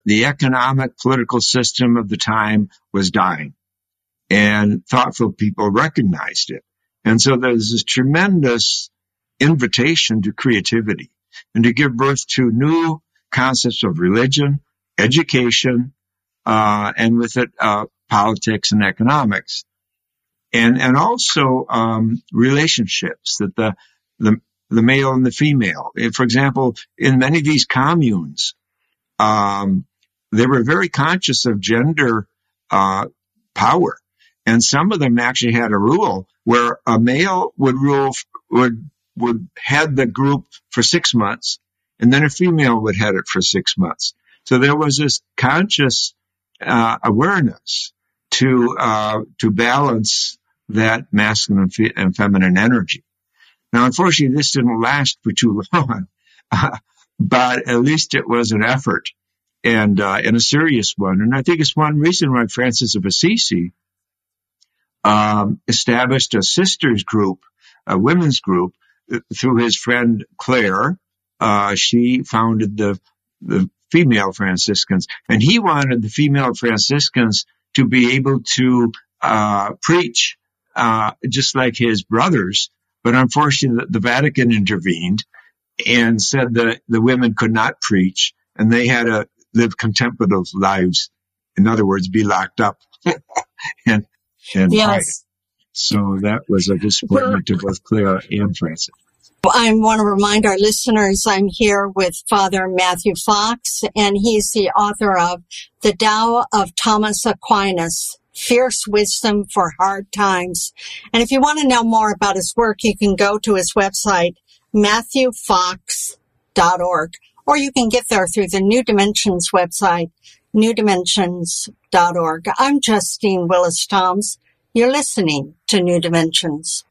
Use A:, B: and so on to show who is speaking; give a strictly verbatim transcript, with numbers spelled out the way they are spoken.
A: The economic, political system of the time was dying, and thoughtful people recognized it. And so there's this tremendous invitation to creativity and to give birth to new concepts of religion, education, uh, and with it, uh, politics and economics. And, and also, um, relationships that the, the, the male and the female. For example, in many of these communes, um, they were very conscious of gender, uh, power. And some of them actually had a rule where a male would rule, would, would head the group for six months, and then a female would head it for six months. So there was this conscious, uh, awareness to, uh, to balance that masculine and, fe- and feminine energy. Now, unfortunately, this didn't last for too long, uh, but at least it was an effort. And, uh, and a serious one. And I think it's one reason why Francis of Assisi, um, established a sisters group, a women's group, uh, through his friend Clare. Uh, she founded the, the female Franciscans, and he wanted the female Franciscans to be able to, uh, preach, uh, just like his brothers. But unfortunately, the, the Vatican intervened and said that the women could not preach, and they had to live contemplative lives. In other words, be locked up and, and
B: yes.
A: quiet. So that was a disappointment to both Clare and Francis.
B: I want to remind our listeners I'm here with Father Matthew Fox, and he's the author of The Tao of Thomas Aquinas, Fierce Wisdom for Hard Times. And if you want to know more about his work, you can go to his website, matthew fox dot org. Or you can get there through the New Dimensions website, new dimensions dot org. I'm Justine Willis-Toms. You're listening to New Dimensions.